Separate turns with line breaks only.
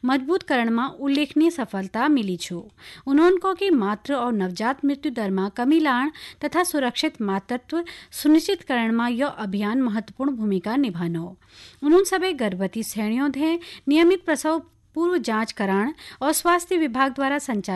मजबूत करण में उल्लेखनीय सफलता मिली छो। उन्होंने कहा कि मातृ और नवजात मृत्यु दर में कमी लाण तथा सुरक्षित मातृत्व सुनिश्चित करण में यह अभियान महत्वपूर्ण भूमिका निभानो। उन्होंने सभी गर्भवती श्रेणियों थे नियमित प्रसव पूर्व जांच कराण और स्वास्थ्य विभाग द्वारा संचालित